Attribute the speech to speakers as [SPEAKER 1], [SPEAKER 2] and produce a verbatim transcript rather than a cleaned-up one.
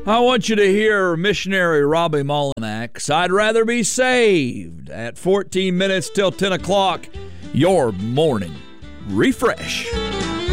[SPEAKER 1] I want you to hear missionary Robbie Mullinax. I'd rather be saved at fourteen minutes till ten o'clock. Your morning refresh.